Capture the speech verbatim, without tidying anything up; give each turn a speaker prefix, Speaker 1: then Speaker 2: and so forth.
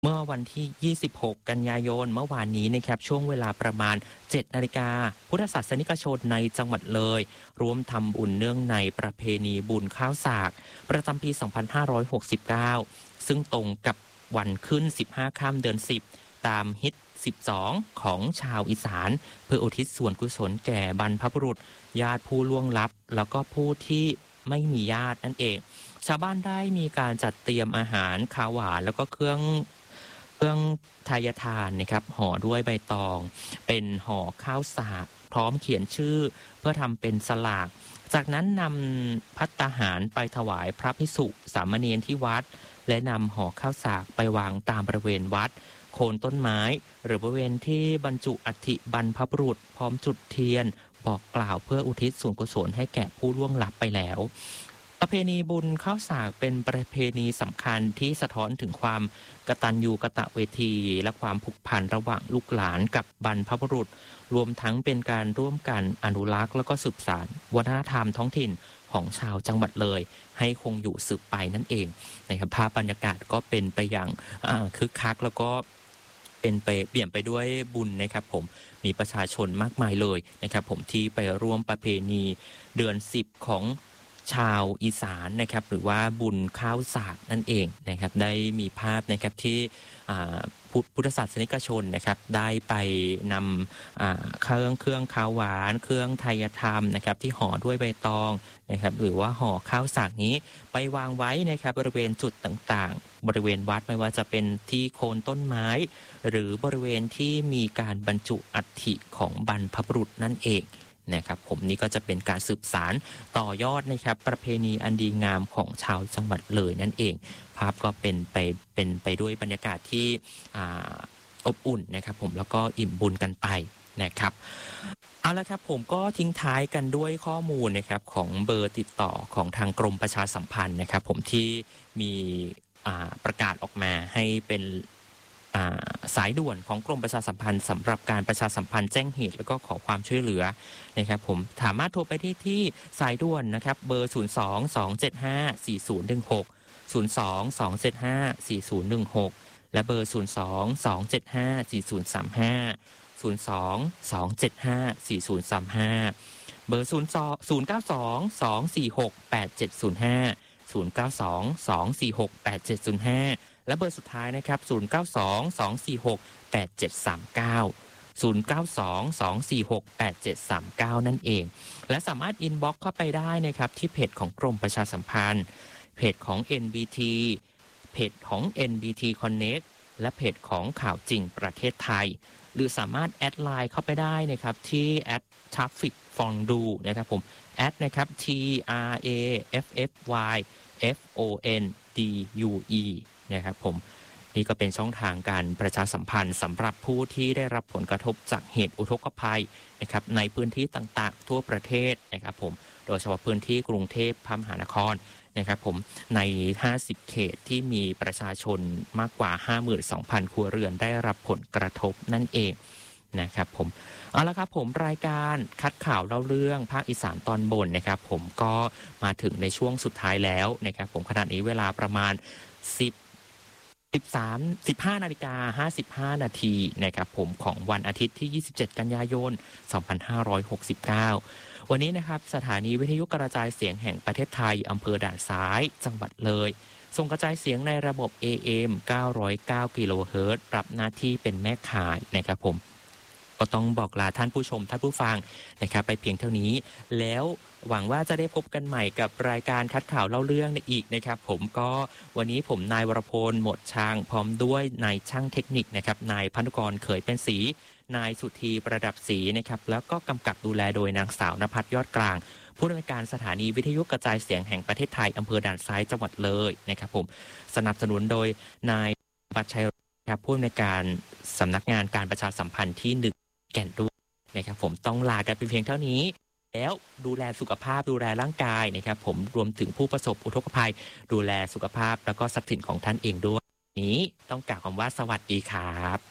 Speaker 1: เมื่อวันที่ ยี่สิบหก กันยายนเมื่อวานนี้นะครับช่วงเวลาประมาณ เจ็ด นาฬิกาพุทธศาสนิกชนในจังหวัดเลยร่วมทำบุญเนื่องในประเพณีบุญข้าวสากประจำปี สองพันห้าร้อยหกสิบเก้า ซึ่งตรงกับวันขึ้น สิบห้า ค่ำเดือน สิบ ตามฮิต สิบสอง ของชาวอีสานเพื่ออุทิศส่วนกุศลแก่บรรพบุรุษญาติผู้ล่วงลับแล้วก็ผู้ที่ไม่มีญาตินั่นเองชาวบ้านได้มีการจัดเตรียมอาหารขาวหวานแล้วก็เครื่องเครื่องทายทานนะครับห่อด้วยใบตองเป็นห่อข้าวสากพร้อมเขียนชื่อเพื่อทำเป็นสลากจากนั้นนำภัตตาหารไปถวายพระภิกษุสามเณรที่วัดและนำห่อข้าวสากไปวางตามบริเวณวัดโคนต้นไม้หรือบริเวณที่บรรจุอัฐิบรรพบุรุษพร้อมจุดเทียนบอกกล่าวเพื่ออุทิศส่วนกุศลให้แก่ผู้ล่วงลับไปแล้วประเพณีบุญข้าวสากเป็นประเพณีสำคัญที่สะท้อนถึงความกตัญญูกตเวทีและความผูกพันระหว่างลูกหลานกับบรรพบุรุษรวมทั้งเป็นการร่วมกันอนุรักษ์แล้วก็สืบสานวัฒนธรรมท้องถิ่นของชาวจังหวัดเลยให้คงอยู่สืบไปนั่นเองนะครับภาพบรรยากาศก็เป็นไปอย่างคึกคักแล้วก็เป็นไปเปลี่ยนไปด้วยบุญนะครับผมมีประชาชนมากมายเลยนะครับผมที่ไปร่วมประเพณีเดือนสิบของชาวอีสานนะครับหรือว่าบุญข้าวสากนั่นเองนะครับได้มีภาพนะครับที่พุทธศาสนิกชนนะครับได้ไปนำเครื่องเครื่องข้าวหวานเครื่องไทยธรรมนะครับที่ห่อด้วยใบตองนะครับหรือว่าห่อข้าวสากนี้ไปวางไว้นะครับบริเวณจุดต่างๆบริเวณวัดไม่ว่าจะเป็นที่โคนต้นไม้หรือบริเวณที่มีการบรรจุอัฐิของบรรพบุรุษนั่นเองนะครับผมนี่ก็จะเป็นการสืบสานต่อยอดนะครับประเพณีอันดีงามของชาวจังหวัดเลยนั่นเองภาพก็เป็นไปเป็นไปด้วยบรรยากาศที่อบอุ่นนะครับผมแล้วก็อิ่มบุญกันไปนะครับเอาละครับผมก็ทิ้งท้ายกันด้วยข้อมูลนะครับของเบอร์ติดต่อของทางกรมประชาสัมพันธ์นะครับผมที่มีประกาศออกมาให้เป็นสายด่วนของกรมประชาสัมพันธ์สำหรับการประชาสัมพันธ์แจ้งเหตุแล้วก็ขอความช่วยเหลือนะครับผมสามารถโทรไปที่ที่สายด่วนนะครับเบอร์ศูนย์ สอง สอง เจ็ด ห้า สี่ ศูนย์ หนึ่ง หก ศูนย์ สอง สอง เจ็ด ห้า สี่ ศูนย์ หนึ่ง หกและเบอร์ศูนย์ สอง สอง เจ็ด ห้า สี่ ศูนย์ สาม ห้า ศูนย์ สอง สอง เจ็ด ห้า สี่ ศูนย์ สาม ห้าเบอร์ศูนย์ ศูนย์ เก้า สอง สอง สี่ หก แปด เจ็ด ศูนย์ ห้า ศูนย์ เก้า สอง สอง สี่ หก แปด เจ็ด ศูนย์ ห้าและเบอร์สุดท้ายนะครับศูนย์ เก้า สอง สอง สี่ หก แปด เจ็ด สาม เก้า ศูนย์ เก้า สอง สอง สี่ หก แปด เจ็ด สาม เก้านั่นเองและสามารถอินบ็อกซ์เข้าไปได้นะครับที่เพจของกรมประชาสัมพันธ์เพจของ เอ็น บี ที เพจของ เอ็น บี ที Connect และเพจของข่าวจริงประเทศไทยหรือสามารถแอดไลน์เข้าไปได้นะครับที่ แอท traffic fondu นะครับผมแอดนะครับ T R A F F Y F O N D U E นะครับผมนี่ก็เป็นช่องทางการประชาสัมพันธ์สำหรับผู้ที่ได้รับผลกระทบจากเหตุอุทกภัยนะครับในพื้นที่ต่างๆทั่วประเทศนะครับผมโดยเฉพาะพื้นที่กรุงเทพมหานครนะครับผมในห้าสิบเขตที่มีประชาชนมากกว่า ห้าหมื่นสองพัน ครัวเรือนได้รับผลกระทบนั่นเองนะครับผมเอาละครับผมรายการคัดข่าวเล่าเรื่องภาคอีสานตอนบนนะครับผมก็มาถึงในช่วงสุดท้ายแล้วนะครับผมขณะนี้เวลาประมาณสิบ สิบสาม สิบห้านาฬิกาห้าสิบห้านาทีนะครับผมของวันอาทิตย์ที่ยี่สิบเจ็ดกันยายนสองพันห้าร้อยหกสิบเก้าวันนี้นะครับสถานีวิทยุกระจายเสียงแห่งประเทศไทยอำเภอด่านซ้ายจังหวัดเลยส่งกระจายเสียงในระบบ เอ เอ็ม เก้าร้อยเก้า กิโลเฮิรตซ์รับหน้าที่เป็นแม่ข่ายนะครับผมก็ต้องบอกลาท่านผู้ชมท่านผู้ฟังนะครับไปเพียงเท่านี้แล้วหวังว่าจะได้พบกันใหม่กับรายการคัดข่าวเล่าเรื่องอีกนะครับผมก็วันนี้ผมนายวรพลหมดช้างพร้อมด้วยนายช่างเทคนิคนะครับนายพันธุกรเขยเป็นศรีนายสุธีประดับศรีนะครับแล้วก็กำกับดูแลโดยนางสาวนภัสยอดกลางผู้อำนวยการสถานีวิทยุกระจายเสียงแห่งประเทศไทยอำเภอด่านซ้ายจังหวัดเลยนะครับผมสนับสนุนโดยนายบัตรชัยครับผู้อำนวยการสำนักงานการประชาสัมพันธ์ที่หนึ่งแก่นด้วยนะครับผมต้องลากันเป็นเพียงเท่านี้แล้วดูแลสุขภาพดูแลร่างกายนะครับผมรวมถึงผู้ประสบอุทกภัยดูแลสุขภาพแล้วก็ทรัพย์สินของท่านเองด้วยนี้ต้องกล่าวคำว่าสวัสดีครับ